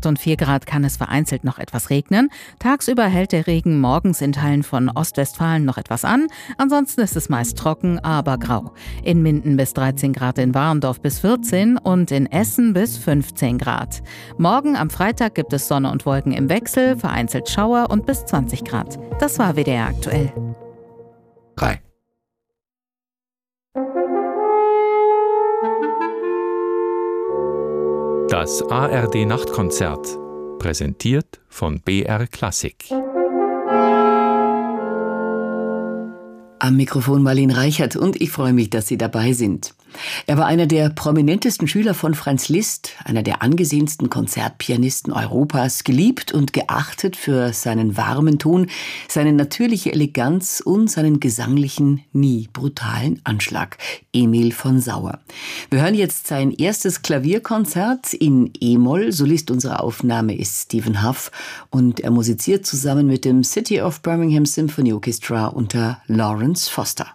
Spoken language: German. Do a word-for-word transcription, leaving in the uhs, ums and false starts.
acht und vier Grad kann es vereinzelt noch etwas regnen. Tagsüber hält der Regen morgens in Teilen von Ostwestfalen noch etwas an. Ansonsten ist es meist trocken, aber grau. In Minden bis dreizehn Grad, in Warendorf bis vierzehn und in Essen bis fünfzehn Grad. Morgen am Freitag gibt es Sonne und Wolken im Wechsel, vereinzelt Schauer und bis zwanzig Grad. Das war W D R aktuell. drei. Das A R D-Nachtkonzert, präsentiert von B R Klassik. Am Mikrofon Marlene Reichert und ich freue mich, dass Sie dabei sind. Er war einer der prominentesten Schüler von Franz Liszt, einer der angesehensten Konzertpianisten Europas, geliebt und geachtet für seinen warmen Ton, seine natürliche Eleganz und seinen gesanglichen, nie brutalen Anschlag. Emil von Sauer. Wir hören jetzt sein erstes Klavierkonzert in E-Moll. Solist unserer Aufnahme ist Stephen Huff und er musiziert zusammen mit dem City of Birmingham Symphony Orchestra unter Lawrence Foster.